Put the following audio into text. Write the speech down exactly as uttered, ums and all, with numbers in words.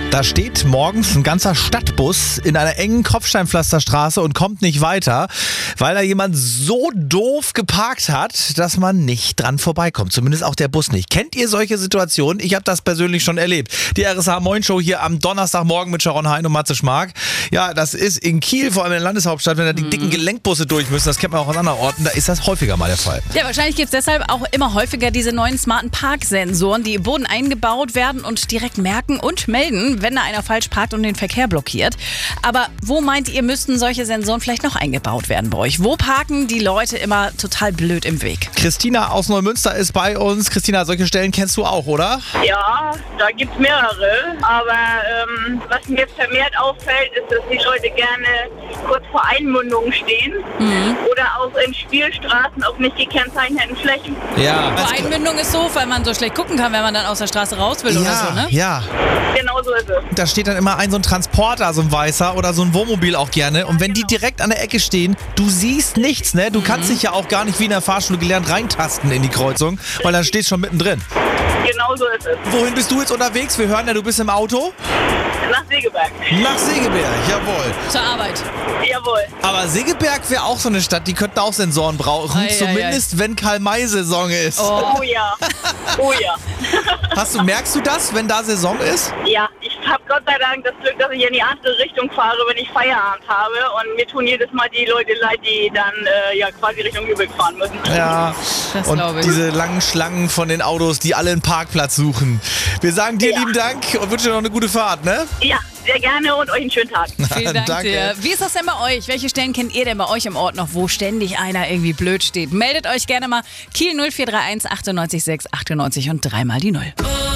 Da steht morgens ein ganzer Stadtbus in einer engen Kopfsteinpflasterstraße und kommt nicht weiter, weil da jemand so doof geparkt hat, dass man nicht dran vorbeikommt. Zumindest auch der Bus nicht. Kennt ihr solche Situationen? Ich habe das persönlich schon erlebt. Die R S H Moin Show hier am Donnerstagmorgen mit Sharon Hein und Matze Schmark. Ja, das ist in Kiel, vor allem in der Landeshauptstadt, wenn da die dicken Gelenkbusse durch müssen. Das kennt man auch aus anderen Orten. Da ist das häufiger mal der Fall. Ja, wahrscheinlich gibt es deshalb auch immer häufiger diese neuen smarten Parksensoren, die im Boden eingebaut werden und direkt merken und melden, wenn da einer falsch parkt und den Verkehr blockiert. Aber wo meint ihr, müssten solche Sensoren vielleicht noch eingebaut werden bei euch? Wo parken die Leute immer total blöd im Weg? Christina aus Neumünster ist bei uns. Christina, solche Stellen kennst du auch, oder? Ja, da gibt es mehrere. Aber ähm, was mir jetzt vermehrt auffällt, ist, dass die Leute gerne kurz vor Einmündungen stehen. Mhm. Oder auch in Spielstraßen auf nicht gekennzeichneten Flächen. Ja. Vor Einmündung ist so, weil man so schlecht gucken kann, wenn man dann aus der Straße raus will ja, oder so, ne? Ja, Genau so ist es. da steht dann immer ein so ein Transporter, so ein weißer oder so ein Wohnmobil auch gerne. Und wenn die direkt an der Ecke stehen, du siehst nichts, ne? Du kannst dich ja auch gar nicht wie in der Fahrschule gelernt reintasten in die Kreuzung, weil dann stehst du schon mittendrin. Genau so ist es. Wohin bist du jetzt unterwegs? Wir hören ja, du bist im Auto. Nach Segeberg. Nach Segeberg, jawohl. Zur Arbeit. Jawohl. Aber Segeberg wäre auch so eine Stadt, die könnten auch Sensoren brauchen. Ei, ei, zumindest wenn Karl-May-Saison ist. Oh. Oh ja. Oh ja. Hast du, merkst du das, wenn da Saison ist? Ja, ich habe Gott sei Dank das Glück, dass ich in die andere Richtung fahre, wenn ich Feierabend habe. Und mir tun jedes Mal die Leute leid, die dann äh, ja quasi Richtung Lübeck fahren müssen. Ja, Das und glaub ich. diese langen Schlangen von den Autos, die alle einen Parkplatz suchen. Wir sagen dir Ja. lieben Dank und wünschen dir noch eine gute Fahrt, ne? Ja, sehr gerne und euch einen schönen Tag. Vielen Dank Danke. dir. Wie ist das denn bei euch? Welche Stellen kennt ihr denn bei euch im Ort noch, wo ständig einer irgendwie blöd steht? Meldet euch gerne mal. Kiel null vier drei eins achtundneunzig sechs achtundneunzig und dreimal die Null.